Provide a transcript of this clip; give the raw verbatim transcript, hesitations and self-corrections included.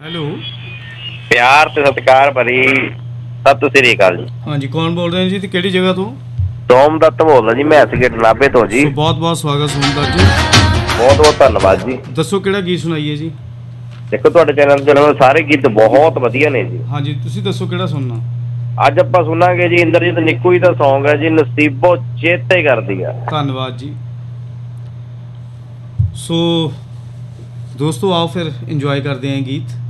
Hello, ਪਿਆਰ ਤੇ ਸਤਿਕਾਰ ਭਰੀ ਸਤਿ ਸ੍ਰੀ ਅਕਾਲ ਜੀ। ਹਾਂਜੀ, ਕੌਣ ਬੋਲ ਰਹੇ ਜੀ ਤੇ ਕਿਹੜੀ ਜਗ੍ਹਾ ਤੋਂ? ਸੋਮਦੱਤ ਬੋਲਦਾ ਜੀ, ਮੈਂ ਗੇਟ ਨਾਭੇ ਤੋਂ ਜੀ। ਸੋ ਬਹੁਤ ਬਹੁਤ ਸਵਾਗਤ ਸੋਮਦੱਤ ਜੀ। ਬਹੁਤ ਬਹੁਤ ਧੰਨਵਾਦ ਜੀ। ਦੱਸੋ ਕਿਹੜਾ ਗੀਤ ਸੁਣਾਈਏ ਜੀ? ਦੇਖੋ ਤੁਹਾਡੇ ਚੈਨਲ ਤੇ ਸਾਰੇ ਗੀਤ ਬਹੁਤ ਵਧੀਆ ਨੇ ਜੀ। ਹਾਂਜੀ, ਤੁਸੀਂ ਦੱਸੋ ਕਿਹੜਾ ਸੁਣਨਾ? ਅੱਜ ਆਪਾਂ ਸੁਣਾਂਗੇ ਜੀ ਇੰਦਰਜੀਤ ਨਿੱਕੂ ਜੀ ਦਾ ਸੌਂਗ ਹੈ ਜੀ, ਨਸੀਬੋ ਚੇਤੇ ਕਰਦੀ ਆ। ਧੰਨਵਾਦ ਜੀ। ਸੋ ਦੋਸਤੋ ਆਓ ਫਿਰ ਇੰਜੋਏ ਕਰਦੇ ਹਾਂ ਗੀਤ।